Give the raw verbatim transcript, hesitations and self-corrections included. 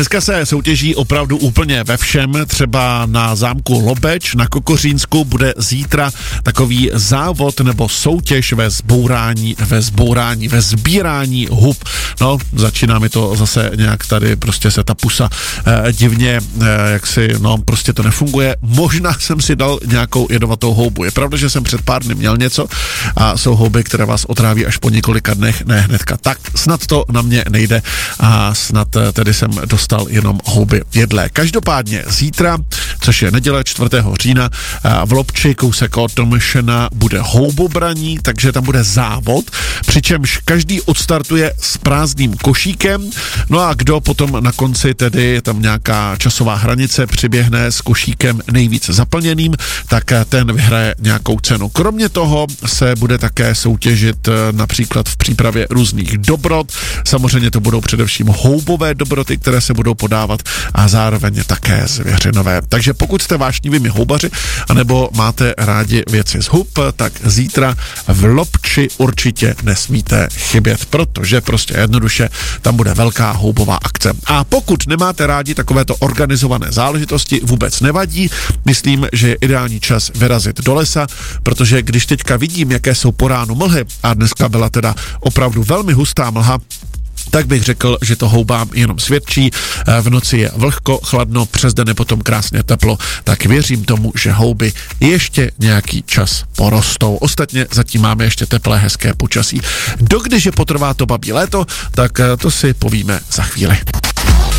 Dneska se soutěží opravdu úplně ve všem, třeba na zámku Lobeč na Kokořínsku bude zítra takový závod nebo soutěž ve zbourání, ve zbourání, ve sbírání hub. No, začíná mi to zase nějak tady, prostě se ta pusa eh, divně, eh, jak si, no, prostě to nefunguje. Možná jsem si dal nějakou jedovatou houbu. Je pravda, že jsem před pár dny měl něco a jsou houby, které vás otráví až po několika dnech, ne hnedka. Tak snad to na mě nejde a snad tedy jsem dostal jenom houby jedlé. Každopádně zítra, což je neděle čtvrtého října, v Lobči kousek od Tomšena bude houbobraní, takže tam bude závod, přičemž každý odstartuje s prázdným košíkem, no a kdo potom na konci, tedy je tam nějaká časová hranice, přiběhne s košíkem nejvíc zaplněným, tak ten vyhraje nějakou cenu. Kromě toho se bude také soutěžit například v přípravě různých dobrot, samozřejmě to budou především houbové dobroty, které se budou podávat a zároveň také zvěřinové. Takže pokud jste vášnivými houbaři, anebo máte rádi věci z hub, tak zítra v Lobči určitě nesmíte chybět, protože prostě jednoduše tam bude velká houbová akce. A pokud nemáte rádi takovéto organizované záležitosti, vůbec nevadí. Myslím, že je ideální čas vyrazit do lesa, protože když teďka vidím, jaké jsou po ránu mlhy, a dneska byla teda opravdu velmi hustá mlha, tak bych řekl, že to houbám jenom svědčí. V noci je vlhko, chladno, přes den je potom krásně teplo, tak věřím tomu, že houby ještě nějaký čas porostou. Ostatně zatím máme ještě teplé, hezké počasí. Dokdyže potrvá to babí léto, tak to si povíme za chvíli.